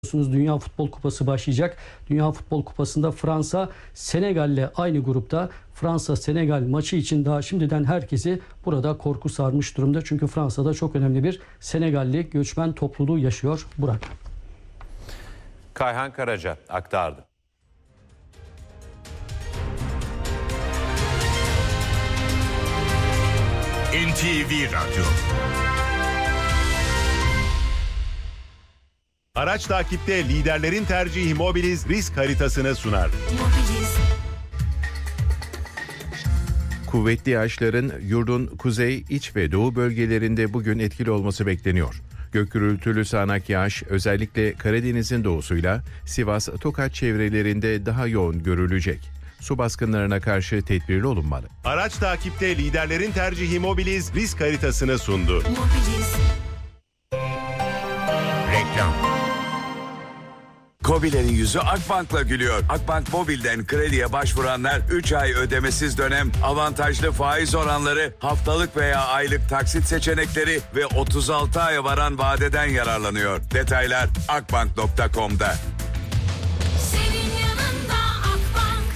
Dünya Futbol Kupası başlayacak. Dünya Futbol Kupası'nda Fransa Senegal'le aynı grupta. Fransa-Senegal maçı için daha şimdiden herkesi burada korku sarmış durumda. Çünkü Fransa'da çok önemli bir Senegalli göçmen topluluğu yaşıyor. Burak. Kayhan Karaca aktardı. NTV Radyo. Araç takipte liderlerin tercihi Mobiliz risk haritasını sunar. Kuvvetli yağışların yurdun kuzey, iç ve doğu bölgelerinde bugün etkili olması bekleniyor. Gök gürültülü sağanak yağış özellikle Karadeniz'in doğusuyla Sivas, Tokat çevrelerinde daha yoğun görülecek. Su baskınlarına karşı tedbirli olunmalı. Araç takipte liderlerin tercihi Mobiliz risk haritasını sundu. Mobiliz. Reklam. KOBİ'lerin yüzü Akbank'la gülüyor. Akbank Mobil'den krediye başvuranlar 3 ay ödemesiz dönem, avantajlı faiz oranları, haftalık veya aylık taksit seçenekleri ve 36 aya varan vadeden yararlanıyor. Detaylar akbank.com'da. Senin yanında Akbank.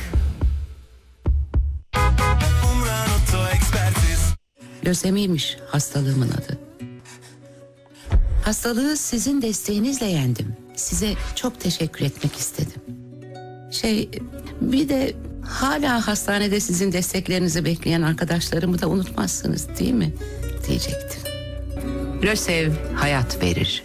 Lösemiymiş hastalığımın adı. Hastalığı sizin desteğinizle yendim. Size çok teşekkür etmek istedim. Bir de hala hastanede sizin desteklerinizi bekleyen arkadaşlarımı da unutmazsınız değil mi? Diyecektim. Lösev hayat verir.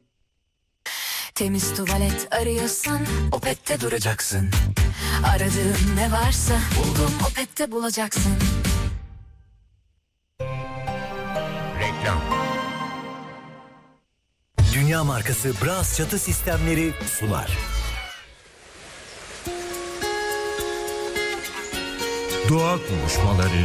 Temiz tuvalet arıyorsan Opet'te duracaksın. Aradığın ne varsa buldum Opet'te bulacaksın. Reklam. Dünya markası Bras çatı sistemleri sunar. Doğa konuşmaları.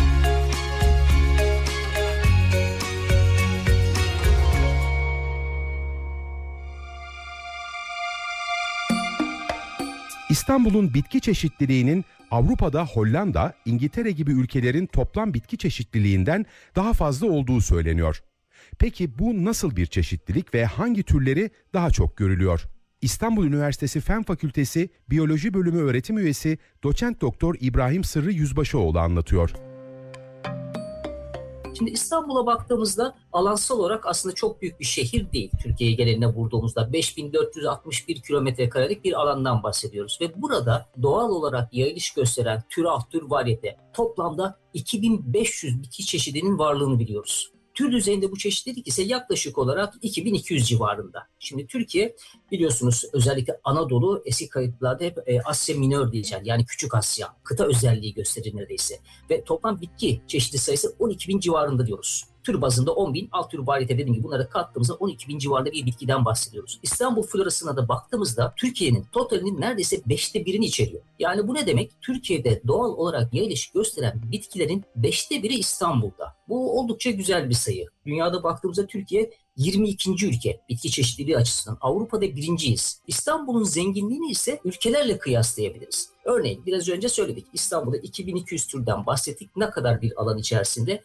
İstanbul'un bitki çeşitliliğinin Avrupa'da Hollanda, İngiltere gibi ülkelerin toplam bitki çeşitliliğinden daha fazla olduğu söyleniyor. Peki bu nasıl bir çeşitlilik ve hangi türleri daha çok görülüyor? İstanbul Üniversitesi Fen Fakültesi Biyoloji Bölümü öğretim üyesi Doçent Doktor İbrahim Sırrı Yüzbaşıoğlu anlatıyor. Şimdi İstanbul'a baktığımızda alansal olarak aslında çok büyük bir şehir değil. Türkiye geneline vurduğumuzda 5461 kilometre karelik bir alandan bahsediyoruz. Ve burada doğal olarak yayılış gösteren tür varyete toplamda 2500 bitki çeşidinin varlığını biliyoruz. Tür düzeyinde bu çeşitlilik ise yaklaşık olarak 2200 civarında. Şimdi Türkiye biliyorsunuz özellikle Anadolu eski kayıtlarda hep Asya Minör diyeceğiz. Yani Küçük Asya, kıta özelliği gösterir neredeyse. Ve toplam bitki çeşidi sayısı 12.000 civarında diyoruz. Tür bazında 10.000, alt tür variyete dediğim gibi bunları kattığımızda 12.000 civarında bir bitkiden bahsediyoruz. İstanbul florasına da baktığımızda Türkiye'nin totalinin neredeyse 5'te 1'ini içeriyor. Yani bu ne demek? Türkiye'de doğal olarak yayılış gösteren bitkilerin 5'te 1'i İstanbul'da. Bu oldukça güzel bir sayı. Dünyada baktığımızda Türkiye 22. ülke bitki çeşitliliği açısından. Avrupa'da birinciyiz. İstanbul'un zenginliğini ise ülkelerle kıyaslayabiliriz. Örneğin biraz önce söyledik. İstanbul'da 2200 türden bahsettik. Ne kadar bir alan içerisinde?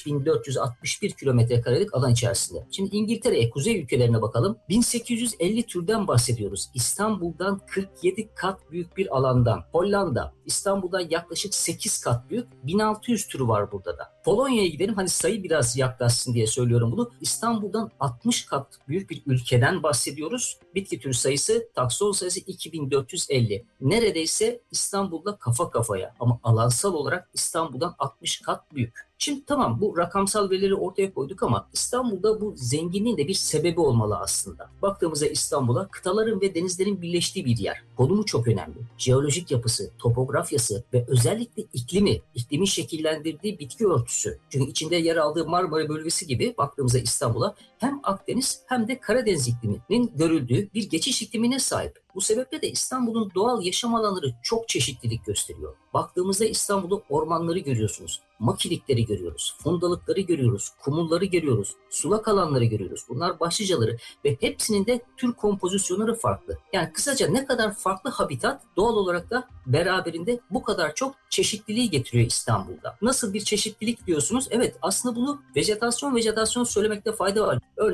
5461 kilometre karelik alan içerisinde. Şimdi İngiltere'ye, kuzey ülkelerine bakalım. 1850 türden bahsediyoruz. İstanbul'dan 47 kat büyük bir alandan. Hollanda, İstanbul'dan yaklaşık 8 kat büyük. 1600 türü var burada da. Polonya'ya gidelim. Hani sayı biraz yaklaşsın diye söylüyorum bunu. İstanbul'dan 60 kat büyük bir ülkeden bahsediyoruz. Bitki türü sayısı, takson sayısı 2450. Neredeyse İstanbul'da kafa kafaya ama alansal olarak İstanbul'dan 60 kat büyük. Şimdi tamam bu rakamsal verileri ortaya koyduk ama İstanbul'da bu zenginliğin de bir sebebi olmalı aslında. Baktığımızda İstanbul'a kıtaların ve denizlerin birleştiği bir yer. Konumu çok önemli. Jeolojik yapısı, topografyası ve özellikle iklimin şekillendirdiği bitki örtüsü. Çünkü içinde yer aldığı Marmara bölgesi gibi baktığımızda İstanbul'a hem Akdeniz hem de Karadeniz ikliminin görüldüğü bir geçiş iklimine sahip. Bu sebeple de İstanbul'un doğal yaşam alanları çok çeşitlilik gösteriyor. Baktığımızda İstanbul'da ormanları görüyorsunuz, makilikleri görüyoruz, fundalıkları görüyoruz, kumulları görüyoruz, sulak alanları görüyoruz. Bunlar başlıcaları ve hepsinin de tür kompozisyonları farklı. Yani kısaca ne kadar farklı habitat doğal olarak da beraberinde bu kadar çok çeşitliliği getiriyor İstanbul'da. Nasıl bir çeşitlilik diyorsunuz? Evet aslında bunu vejetasyon söylemekte fayda var. Örneğin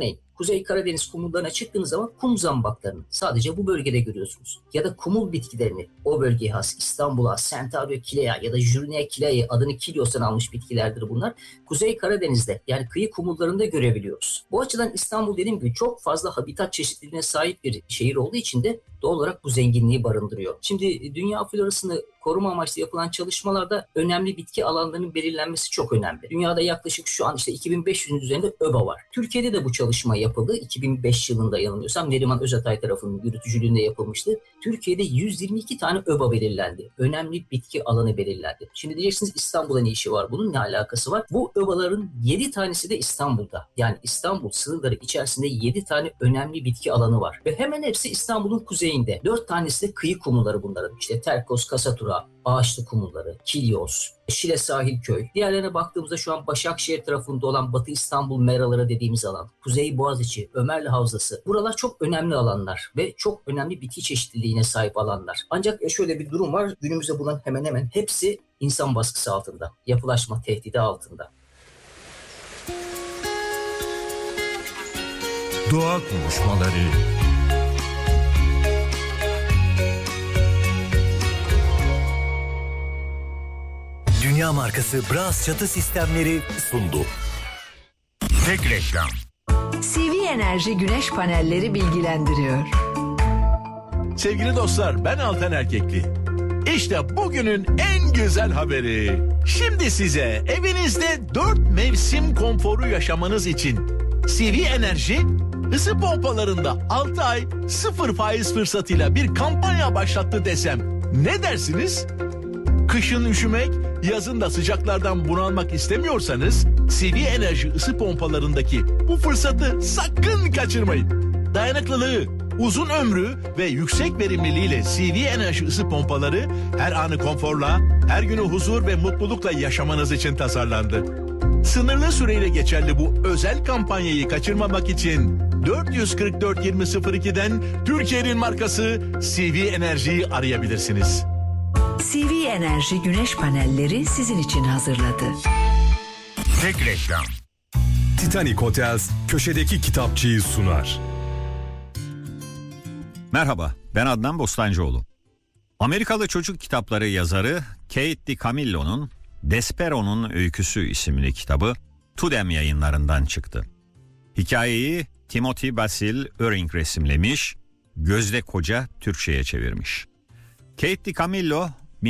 Kuzey Karadeniz kumullarına çıktığınız zaman kum zambaklarını sadece bu bölgede görüyorsunuz. Ya da kumul bitkilerini o bölgeye has, İstanbul'a, Centauro Kilea ya da Jurnia Kileae adını Kilios'tan almış bitkilerdir bunlar. Kuzey Karadeniz'de yani kıyı kumullarında görebiliyoruz. Bu açıdan İstanbul dediğim gibi çok fazla habitat çeşitliliğine sahip bir şehir olduğu için de doğal olarak bu zenginliği barındırıyor. Şimdi dünya florasını koruma amaçlı yapılan çalışmalarda önemli bitki alanlarının belirlenmesi çok önemli. Dünyada yaklaşık şu an 2500'ün üzerinde ÖBA var. Türkiye'de de bu çalışma yapıldı. 2005 yılında yanılmıyorsam Neriman Özatay tarafının yürütücülüğünde yapılmıştı. Türkiye'de 122 tane ÖBA belirlendi. Önemli bitki alanı belirlendi. Şimdi diyeceksiniz İstanbul'a ne işi var? Bunun ne alakası var? Bu ÖBA'ların 7 tanesi de İstanbul'da. Yani İstanbul sınırları içerisinde 7 tane önemli bitki alanı var. Ve hemen hepsi İstanbul'un kuzeyinde. 4 tanesi de kıyı kumulları bunların. Terkos, Kasatura, Ağaçlı kumulları, Kilyos, Şile Sahilköy. Diğerlerine baktığımızda şu an Başakşehir tarafında olan Batı İstanbul meraları dediğimiz alan, Kuzey Boğaziçi, Ömerli Havzası. Buralar çok önemli alanlar ve çok önemli bitki çeşitliliğine sahip alanlar. Ancak şöyle bir durum var. Günümüzde bulunan hemen hemen hepsi insan baskısı altında, yapılaşma tehdidi altında. Doğa konuşmaları. Dünya markası Bras çatı sistemleri sundu. Tek reklam. CV Enerji güneş panelleri bilgilendiriyor. Sevgili dostlar, ben Altan Erkekli. İşte bugünün en güzel haberi. Şimdi size evinizde 4 mevsim konforu yaşamanız için CV Enerji ısı pompalarında 6 ay 0 faiz fırsatıyla bir kampanya başlattı desem ne dersiniz? Kışın üşümek, yazın da sıcaklardan bunalmak istemiyorsanız CV Enerji ısı pompalarındaki bu fırsatı sakın kaçırmayın. Dayanıklılığı, uzun ömrü ve yüksek verimliliğiyle CV Enerji ısı pompaları her anı konforla, her günü huzur ve mutlulukla yaşamanız için tasarlandı. Sınırlı süreyle geçerli bu özel kampanyayı kaçırmamak için 444-2002'den Türkiye'nin markası CV Enerji'yi arayabilirsiniz. CV Enerji güneş panelleri sizin için hazırladı. Tek reklam. Titanic Hotels köşedeki kitapçıyı sunar. Merhaba, ben Adnan Bostancıoğlu. Amerikalı çocuk kitapları yazarı Kate DiCamillo'nun Despero'nun Öyküsü isimli kitabı Tudem yayınlarından çıktı. Hikayeyi Timothy Basil Öring resimlemiş, Gözde Koca Türkçe'ye çevirmiş. Kate DiCamillo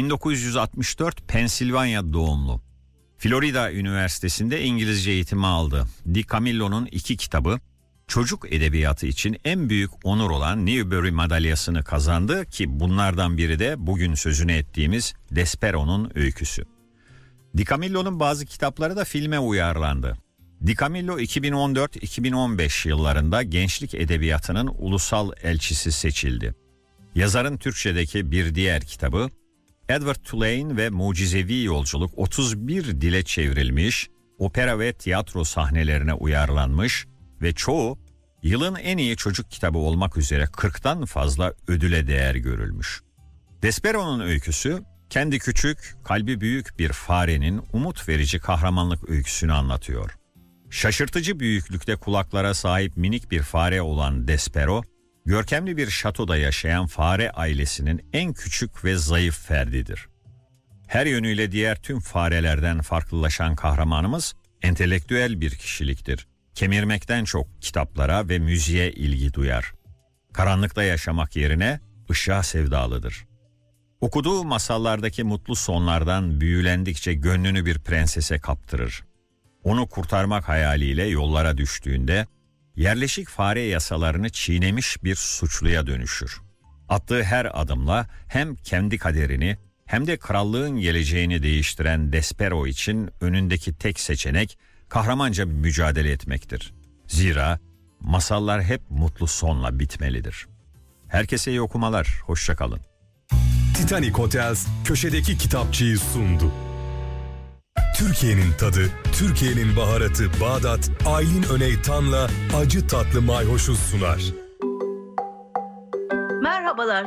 1964 Pensilvanya doğumlu. Florida Üniversitesi'nde İngilizce eğitimi aldı. DiCamillo'nun 2 kitabı çocuk edebiyatı için en büyük onur olan Newbery madalyasını kazandı ki bunlardan biri de bugün sözünü ettiğimiz Despero'nun Öyküsü. DiCamillo'nun bazı kitapları da filme uyarlandı. DiCamillo 2014-2015 yıllarında gençlik edebiyatının ulusal elçisi seçildi. Yazarın Türkçedeki bir diğer kitabı Edward Tulane ve Mucizevi Yolculuk 31 dile çevrilmiş, opera ve tiyatro sahnelerine uyarlanmış ve çoğu yılın en iyi çocuk kitabı olmak üzere 40'tan fazla ödüle değer görülmüş. Despero'nun öyküsü, kendi küçük, kalbi büyük bir farenin umut verici kahramanlık öyküsünü anlatıyor. Şaşırtıcı büyüklükte kulaklara sahip minik bir fare olan Despero, görkemli bir şatoda yaşayan fare ailesinin en küçük ve zayıf ferdidir. Her yönüyle diğer tüm farelerden farklılaşan kahramanımız entelektüel bir kişiliktir. Kemirmekten çok kitaplara ve müziğe ilgi duyar. Karanlıkta yaşamak yerine ışığa sevdalıdır. Okuduğu masallardaki mutlu sonlardan büyülendikçe gönlünü bir prensese kaptırır. Onu kurtarmak hayaliyle yollara düştüğünde yerleşik fare yasalarını çiğnemiş bir suçluya dönüşür. Attığı her adımla hem kendi kaderini hem de krallığın geleceğini değiştiren Despero için önündeki tek seçenek kahramanca bir mücadele etmektir. Zira masallar hep mutlu sonla bitmelidir. Herkese iyi okumalar, hoşça kalın. Titanic Hotels köşedeki kitapçıyı sundu. Türkiye'nin tadı, Türkiye'nin baharatı Bağdat, Aylin Öneytan'la acı tatlı mayhoşu sunar. Merhabalar.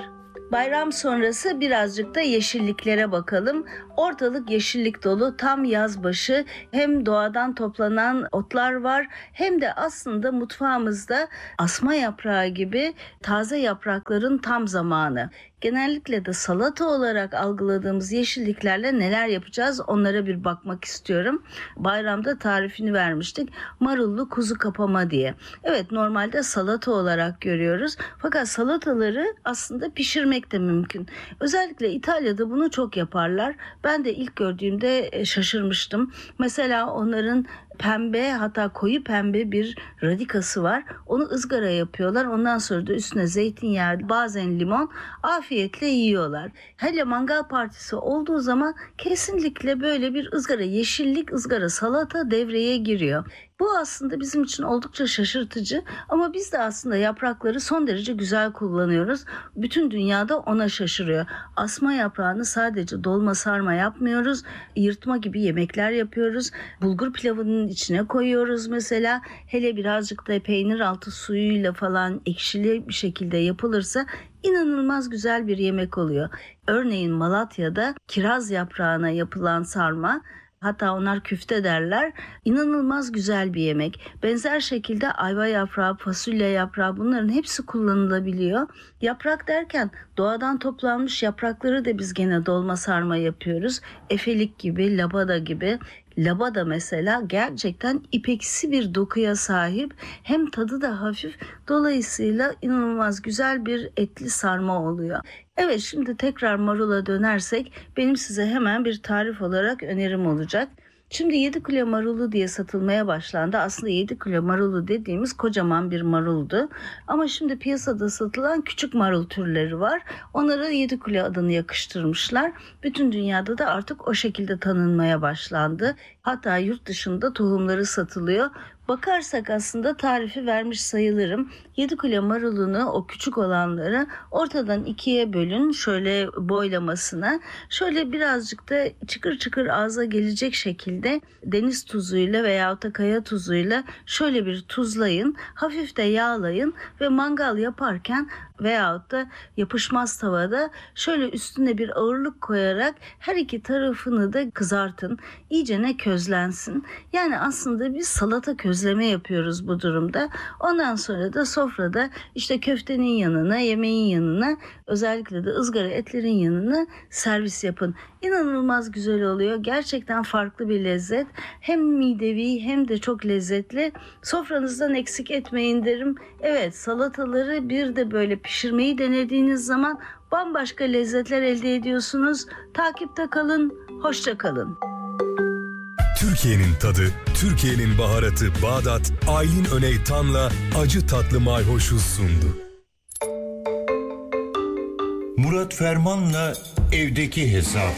Bayram sonrası birazcık da yeşilliklere bakalım. Ortalık yeşillik dolu, tam yaz başı. Hem doğadan toplanan otlar var hem de aslında mutfağımızda asma yaprağı gibi taze yaprakların tam zamanı. Genellikle de salata olarak algıladığımız yeşilliklerle neler yapacağız onlara bir bakmak istiyorum. Bayramda tarifini vermiştik. Marullu kuzu kapama diye. Evet, normalde salata olarak görüyoruz. Fakat salataları aslında pişirmek de mümkün. Özellikle İtalya'da bunu çok yaparlar. Ben de ilk gördüğümde şaşırmıştım. Mesela onların pembe, hatta koyu pembe bir radikası var. Onu ızgara yapıyorlar. Ondan sonra da üstüne zeytinyağı, bazen limon, afiyetle yiyorlar. Hele mangal partisi olduğu zaman kesinlikle böyle bir ızgara, yeşillik ızgara salata devreye giriyor. Bu aslında bizim için oldukça şaşırtıcı ama biz de aslında yaprakları son derece güzel kullanıyoruz. Bütün dünyada ona şaşırıyor. Asma yaprağını sadece dolma sarma yapmıyoruz. Yırtma gibi yemekler yapıyoruz. Bulgur pilavının içine koyuyoruz mesela. Hele birazcık da peynir altı suyuyla falan ekşili bir şekilde yapılırsa inanılmaz güzel bir yemek oluyor. Örneğin Malatya'da kiraz yaprağına yapılan sarma, hatta onlar küfte derler. İnanılmaz güzel bir yemek. Benzer şekilde ayva yaprağı, fasulye yaprağı, bunların hepsi kullanılabiliyor. Yaprak derken doğadan toplanmış yaprakları da biz gene dolma sarma yapıyoruz. Efelik gibi, labada gibi. Labada mesela gerçekten ipeksi bir dokuya sahip, hem tadı da hafif, dolayısıyla inanılmaz güzel bir etli sarma oluyor. Evet, şimdi tekrar marula dönersek benim size hemen bir tarif olarak önerim olacak. Şimdi 7 kilo marulu diye satılmaya başlandı. Aslında 7 kilo marulu dediğimiz kocaman bir maruldu. Ama şimdi piyasada satılan küçük marul türleri var. Onlara 7 kilo adını yakıştırmışlar. Bütün dünyada da artık o şekilde tanınmaya başlandı. Hatta yurt dışında tohumları satılıyor. Bakarsak aslında tarifi vermiş sayılırım. 7 kilo marulunu, o küçük olanları ortadan ikiye bölün, şöyle boylamasına. Şöyle birazcık da çıkır çıkır ağza gelecek şekilde deniz tuzuyla veyahut da kaya tuzuyla şöyle bir tuzlayın. Hafif de yağlayın ve mangal yaparken veyahut da yapışmaz tavada şöyle üstüne bir ağırlık koyarak her iki tarafını da kızartın. İyicene közlensin. Yani aslında biz salata közleme yapıyoruz bu durumda. Ondan sonra da sofrada işte köftenin yanına, yemeğin yanına, özellikle de ızgara etlerin yanına servis yapın. İnanılmaz güzel oluyor. Gerçekten farklı bir lezzet. Hem midevi hem de çok lezzetli. Sofranızdan eksik etmeyin derim. Evet, salataları bir de böyle pişirmeyi denediğiniz zaman bambaşka lezzetler elde ediyorsunuz. Takipte kalın, hoşça kalın. Türkiye'nin tadı, Türkiye'nin baharatı Bağdat, Aylin Öneytan'la acı tatlı mayhoşu sundu. Murat Ferman'la evdeki hesap.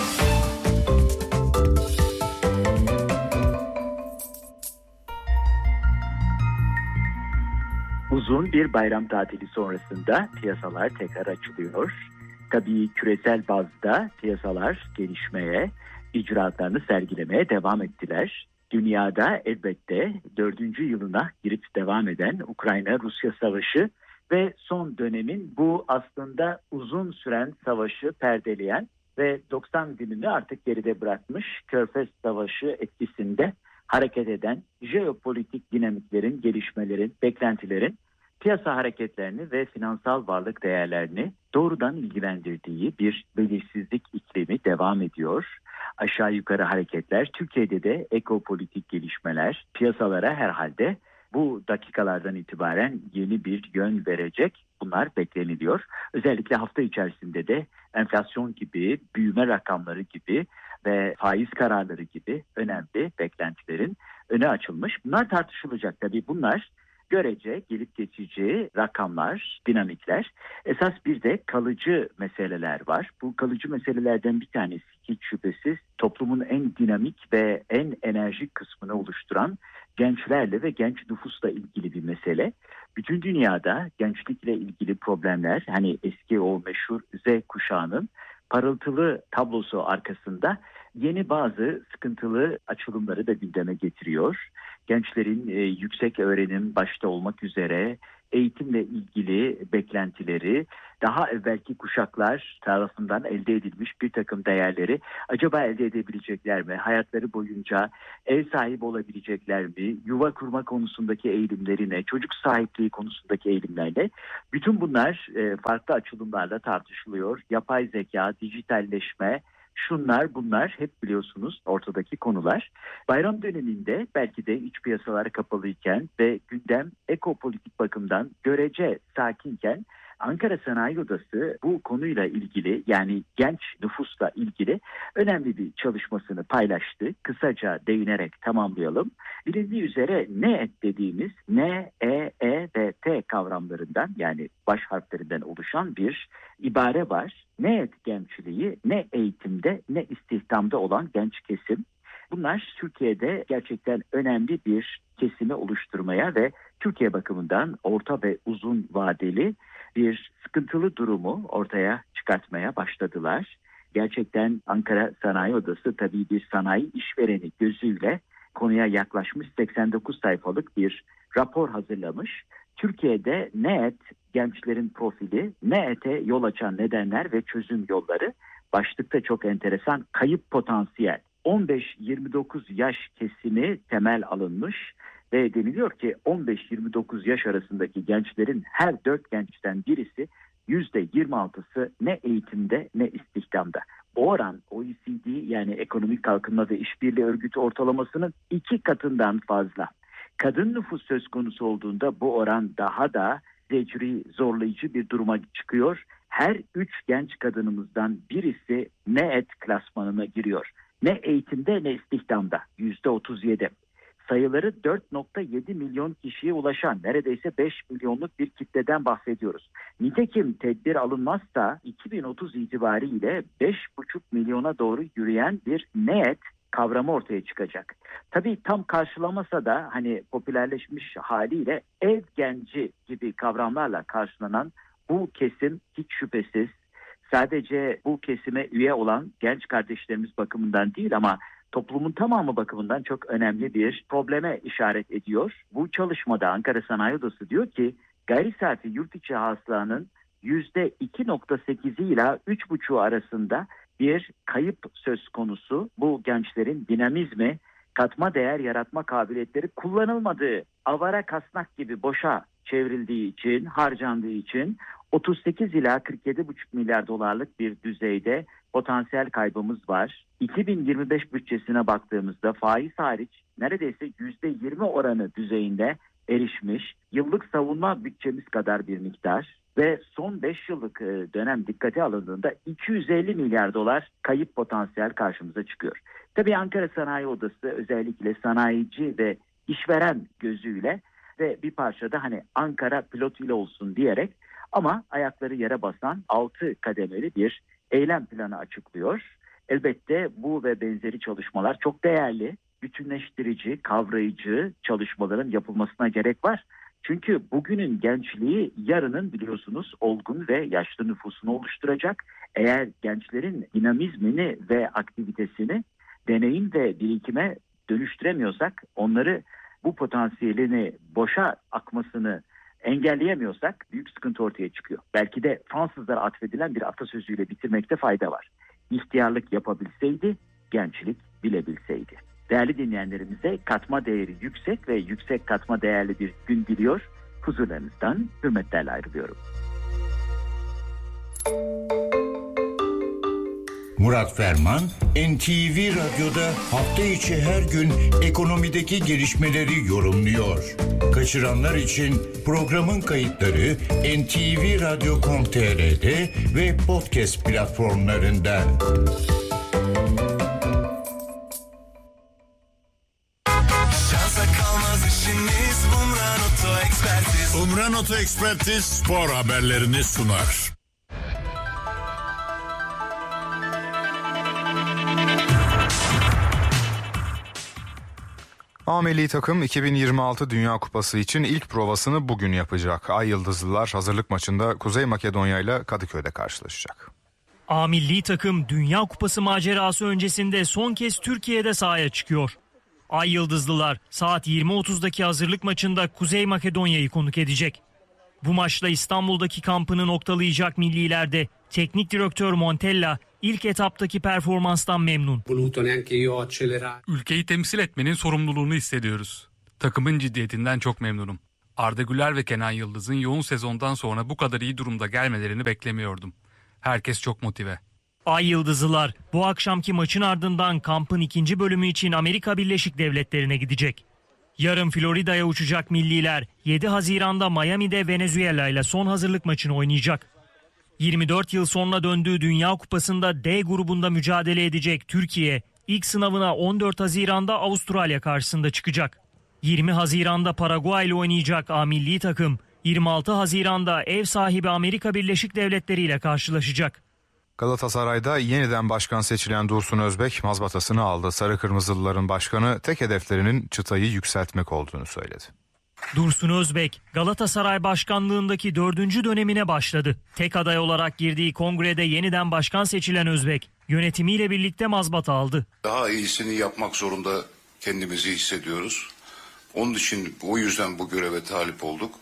Uzun bir bayram tatili sonrasında piyasalar tekrar açılıyor. Tabii küresel bazda piyasalar gelişmeye, icraatlarını sergilemeye devam ettiler. Dünyada elbette 4. yılına girip devam eden Ukrayna-Rusya savaşı ve son dönemin bu aslında uzun süren savaşı perdeleyen ve 90 gününü artık geride bırakmış Körfez Savaşı etkisinde hareket eden jeopolitik dinamiklerin, gelişmelerin, beklentilerin piyasa hareketlerini ve finansal varlık değerlerini doğrudan ilgilendirdiği bir belirsizlik iklimi devam ediyor. Aşağı yukarı hareketler, Türkiye'de de ekopolitik gelişmeler piyasalara herhalde bu dakikalardan itibaren yeni bir yön verecek. Bunlar bekleniliyor. Özellikle hafta içerisinde de enflasyon gibi, büyüme rakamları gibi ve faiz kararları gibi önemli beklentilerin öne açılmış. Bunlar tartışılacak tabii. Bunlar görece gelip geçici rakamlar, dinamikler. Esas bir de kalıcı meseleler var. Bu kalıcı meselelerden bir tanesi hiç şüphesiz toplumun en dinamik ve en enerjik kısmını oluşturan gençlerle ve genç nüfusla ilgili bir mesele. Bütün dünyada gençlikle ilgili problemler, hani eski o meşhur Z kuşağının parıltılı tablosu arkasında yeni bazı sıkıntılı açılımları da gündeme getiriyor. Gençlerin yüksek öğrenim başta olmak üzere eğitimle ilgili beklentileri, daha evvelki kuşaklar tarafından elde edilmiş bir takım değerleri acaba elde edebilecekler mi? Hayatları boyunca ev sahibi olabilecekler mi? Yuva kurma konusundaki eğilimleri ne? Çocuk sahipliği konusundaki eğilimler ne? Bütün bunlar farklı açılımlarla tartışılıyor. Yapay zeka, dijitalleşme, şunlar bunlar hep biliyorsunuz ortadaki konular. Bayram döneminde belki de iç piyasalar kapalıyken ve gündem ekopolitik bakımdan görece sakinken Ankara Sanayi Odası bu konuyla ilgili, yani genç nüfusla ilgili önemli bir çalışmasını paylaştı. Kısaca değinerek tamamlayalım. Bilindiği üzere NEET dediğimiz N, E, E ve T kavramlarından, yani baş harflerinden oluşan bir ibare var. NEET gençliği ne eğitimde ne istihdamda olan genç kesim. Bunlar Türkiye'de gerçekten önemli bir kesimi oluşturmaya ve Türkiye bakımından orta ve uzun vadeli bir sıkıntılı durumu ortaya çıkartmaya başladılar. Gerçekten Ankara Sanayi Odası tabii bir sanayi işvereni gözüyle konuya yaklaşmış, 89 sayfalık bir rapor hazırlamış. Türkiye'de NEET gençlerin profili, NEET'e yol açan nedenler ve çözüm yolları başlıkta çok enteresan. Kayıp potansiyel 15-29 yaş kesimi temel alınmış. Ve deniliyor ki 15-29 yaş arasındaki gençlerin her 4 gençten birisi %26'sı ne eğitimde ne istihdamda. Bu oran OECD, yani Ekonomik Kalkınma ve İşbirliği Örgütü ortalamasının 2 katından fazla. Kadın nüfus söz konusu olduğunda bu oran daha da zecri, zorlayıcı bir duruma çıkıyor. Her 3 genç kadınımızdan birisi NEET klasmanına giriyor. Ne eğitimde ne istihdamda, %37. Sayıları 4.7 milyon kişiye ulaşan neredeyse 5 milyonluk bir kitleden bahsediyoruz. Nitekim tedbir alınmazsa 2030 itibariyle 5,5 milyona doğru yürüyen bir NEET kavramı ortaya çıkacak. Tabii tam karşılamasa da hani popülerleşmiş haliyle ev genci gibi kavramlarla karşılanan bu kesim hiç şüphesiz sadece bu kesime üye olan genç kardeşlerimiz bakımından değil ama toplumun tamamı bakımından çok önemli bir probleme işaret ediyor. Bu çalışmada Ankara Sanayi Odası diyor ki gayri safi yurt içi hasılanın %2.8'i ile 3.5'u arasında bir kayıp söz konusu. Bu gençlerin dinamizmi, katma değer yaratma kabiliyetleri kullanılmadığı, avara kasnak gibi boşa çevrildiği için, harcandığı için 38 ila 47,5 milyar dolarlık bir düzeyde potansiyel kaybımız var. 2025 bütçesine baktığımızda faiz hariç neredeyse %20 oranı düzeyinde erişmiş, yıllık savunma bütçemiz kadar bir miktar ve son 5 yıllık dönem dikkate alındığında 250 milyar dolar kayıp potansiyel karşımıza çıkıyor. Tabii Ankara Sanayi Odası özellikle sanayici ve işveren gözüyle ve bir parçada hani Ankara pilotuyla olsun diyerek ama ayakları yere basan 6 kademeli bir eylem planı açıklıyor. Elbette bu ve benzeri çalışmalar çok değerli, bütünleştirici, kavrayıcı çalışmaların yapılmasına gerek var. Çünkü bugünün gençliği yarının biliyorsunuz olgun ve yaşlı nüfusunu oluşturacak. Eğer gençlerin dinamizmini ve aktivitesini deneyim ve birikime dönüştüremiyorsak, onları bu potansiyelini boşa akmasını engelleyemiyorsak büyük sıkıntı ortaya çıkıyor. Belki de Fransızlara atfedilen bir atasözüyle bitirmekte fayda var. İhtiyarlık yapabilseydi, gençlik bilebilseydi. Değerli dinleyenlerimize katma değeri yüksek ve yüksek katma değerli bir gün diliyor. Huzurlarınızdan hürmetlerle ayrılıyorum. Murat Ferman, NTV Radyo'da hafta içi her gün ekonomideki gelişmeleri yorumluyor. Kaçıranlar için programın kayıtları ntvradio.com.tr'de ve podcast platformlarında. Şansa kalmaz işimiz Umran Oto Ekspertiz. Umran Oto Ekspertiz spor haberlerini sunar. A milli takım 2026 Dünya Kupası için ilk provasını bugün yapacak. Ay Yıldızlılar hazırlık maçında Kuzey Makedonya ile Kadıköy'de karşılaşacak. A milli takım Dünya Kupası macerası öncesinde son kez Türkiye'de sahaya çıkıyor. Ay Yıldızlılar saat 20.30'daki hazırlık maçında Kuzey Makedonya'yı konuk edecek. Bu maçla İstanbul'daki kampını noktalayacak millilerde teknik direktör Montella ilk etaptaki performanstan memnun. Ülkeyi temsil etmenin sorumluluğunu hissediyoruz. Takımın ciddiyetinden çok memnunum. Arda Güler ve Kenan Yıldız'ın yoğun sezondan sonra bu kadar iyi durumda gelmelerini beklemiyordum. Herkes çok motive. Ay Yıldızlılar bu akşamki maçın ardından kampın ikinci bölümü için Amerika Birleşik Devletleri'ne gidecek. Yarın Florida'ya uçacak milliler 7 Haziran'da Miami'de Venezuela ile son hazırlık maçını oynayacak. 24 yıl sonra döndüğü Dünya Kupası'nda D grubunda mücadele edecek Türkiye ilk sınavına 14 Haziran'da Avustralya karşısında çıkacak. 20 Haziran'da Paraguay ile oynayacak A milli takım 26 Haziran'da ev sahibi Amerika Birleşik Devletleri ile karşılaşacak. Galatasaray'da yeniden başkan seçilen Dursun Özbek mazbatasını aldı. Sarı Kırmızılıların başkanı tek hedeflerinin çıtayı yükseltmek olduğunu söyledi. Dursun Özbek Galatasaray başkanlığındaki 4. dönemine başladı. Tek aday olarak girdiği kongrede yeniden başkan seçilen Özbek yönetimiyle birlikte mazbata aldı. Daha iyisini yapmak zorunda kendimizi hissediyoruz. Onun için o yüzden bu göreve talip olduk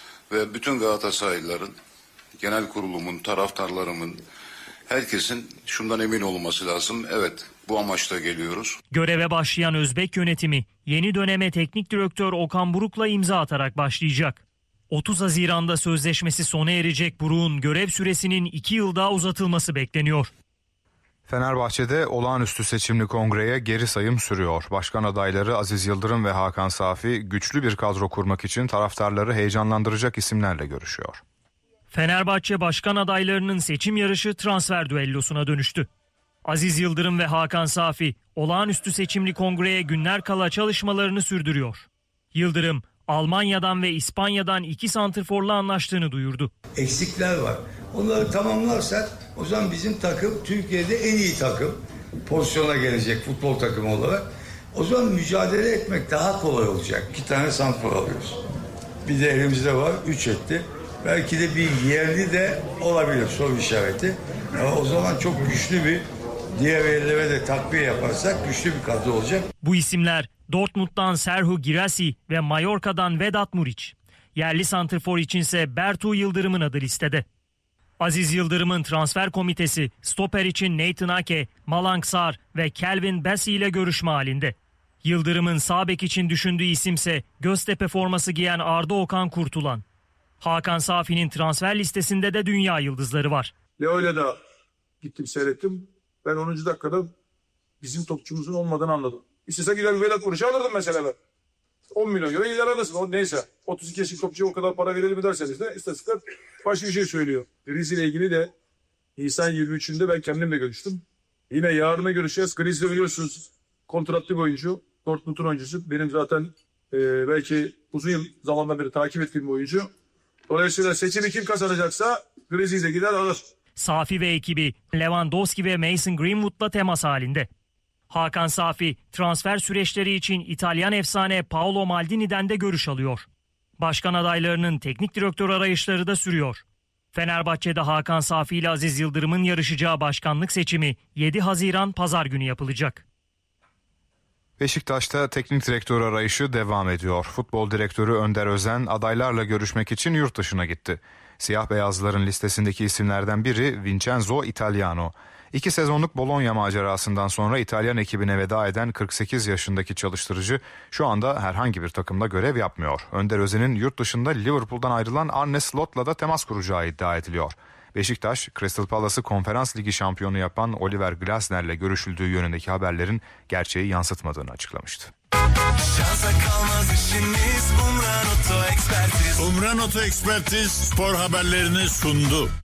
ve bütün Galatasaraylıların, genel kurulumun, taraftarlarımın, herkesin şundan emin olması lazım. Evet, bu amaçla geliyoruz. Göreve başlayan Özbek yönetimi yeni döneme teknik direktör Okan Buruk'la imza atarak başlayacak. 30 Haziran'da sözleşmesi sona erecek Buruk'un görev süresinin 2 yıl daha uzatılması bekleniyor. Fenerbahçe'de olağanüstü seçimli kongreye geri sayım sürüyor. Başkan adayları Aziz Yıldırım ve Hakan Safi güçlü bir kadro kurmak için taraftarları heyecanlandıracak isimlerle görüşüyor. Fenerbahçe başkan adaylarının seçim yarışı transfer düellosuna dönüştü. Aziz Yıldırım ve Hakan Safi olağanüstü seçimli kongreye günler kala çalışmalarını sürdürüyor. Yıldırım Almanya'dan ve İspanya'dan 2 santrforla anlaştığını duyurdu. Eksikler var. Onları tamamlarsak o zaman bizim takım Türkiye'de en iyi takım pozisyona gelecek futbol takımı olarak. O zaman mücadele etmek daha kolay olacak. 2 tane santrfor alıyoruz. Bir de elimizde var 3 etti. Belki de bir yerli de olabilir soru işareti. Ama o zaman çok güçlü bir diğer yerlere de takviye yaparsak güçlü bir kadro olacak. Bu isimler Dortmund'dan Serhu Girassi ve Mallorca'dan Vedat Muriç. Yerli santrfor içinse Bertu Yıldırım'ın adı listede. Aziz Yıldırım'ın transfer komitesi stoper için Nathan Ake, Malang Sarr ve Kelvin Bassey ile görüşme halinde. Yıldırım'ın sağ bek için düşündüğü isimse Göztepe forması giyen Arda Okan Kurtulan. Hakan Safi'nin transfer listesinde de dünya yıldızları var. Leo'yla da gittim seyrettim. Ben 10. dakikada bizim topçumuzun olmadığını anladım. İstese gider Vedat Muriç'i alırdım mesela ben. 10 milyon euro gider alırsın. O neyse. 32 yaşındaki topçuya o kadar para verelim derseniz de istatistikler başka bir şey söylüyor. Griezmann ile ilgili de Nisan 23'ünde ben kendimle görüştüm. Yine yarına görüşeceğiz. Griezmann biliyorsunuz kontratlı bir oyuncu. Dortmund'un oyuncusu. Benim zaten belki uzun yıl zamandan beri takip ettiğim bir oyuncu. Dolayısıyla seçimi kim kazanacaksa Griezmann'e gider alır. Safi ve ekibi Lewandowski ve Mason Greenwood'la temas halinde. Hakan Safi transfer süreçleri için İtalyan efsane Paolo Maldini'den de görüş alıyor. Başkan adaylarının teknik direktör arayışları da sürüyor. Fenerbahçe'de Hakan Safi ile Aziz Yıldırım'ın yarışacağı başkanlık seçimi 7 Haziran Pazar günü yapılacak. Beşiktaş'ta teknik direktör arayışı devam ediyor. Futbol direktörü Önder Özen adaylarla görüşmek için yurt dışına gitti. Siyah beyazların listesindeki isimlerden biri Vincenzo Italiano. 2 sezonluk Bologna macerasından sonra İtalyan ekibine veda eden 48 yaşındaki çalıştırıcı şu anda herhangi bir takımda görev yapmıyor. Önder Özen'in yurt dışında Liverpool'dan ayrılan Arne Slot'la da temas kuracağı iddia ediliyor. Beşiktaş, Crystal Palace'ı Konferans Ligi şampiyonu yapan Oliver Glasner'le görüşüldüğü yönündeki haberlerin gerçeği yansıtmadığını açıklamıştı. Şansa kalmaz işimiz Umran Oto Ekspertiz. Umran Oto Ekspertiz spor haberlerini sundu.